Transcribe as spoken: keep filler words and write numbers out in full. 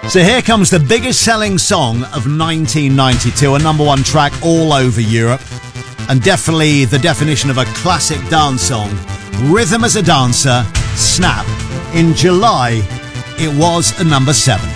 So here comes the biggest selling song of nineteen ninety-two, a number one track all over Europe, and definitely the definition of a classic dance song. Rhythm as a Dancer, Snap. In July, it was a number seven.